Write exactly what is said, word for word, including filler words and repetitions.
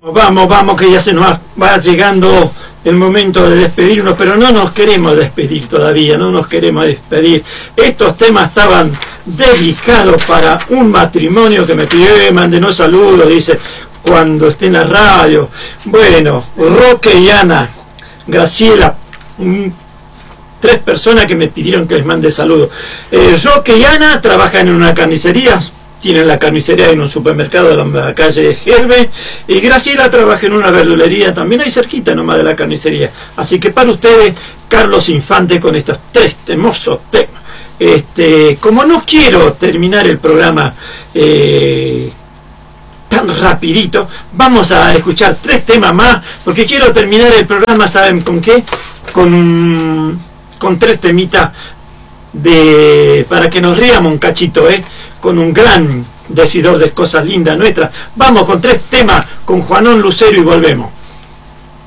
Vamos, vamos, que ya se nos va llegando el momento de despedirnos, pero no nos queremos despedir todavía, no nos queremos despedir. Estos temas estaban dedicados para un matrimonio que me pidió, mándenos saludos, dice, cuando esté en la radio. Bueno, Roque y Ana, Graciela, un, tres personas que me pidieron que les mande saludos. Eh, Roque y Ana trabajan en una carnicería, tienen la carnicería en un supermercado de la calle Gerbe, y Graciela trabaja en una verdulería también ahí cerquita nomás de la carnicería. Así que para ustedes, Carlos Infante con estos tres hermosos temas. Este, como no quiero terminar el programa eh, tan rapidito, vamos a escuchar tres temas más, porque quiero terminar el programa, ¿saben con qué? Con, con tres temitas de para que nos riamos un cachito, ¿eh? Con un gran decidor de cosas lindas nuestras. Vamos con tres temas con Juanón Lucero y volvemos.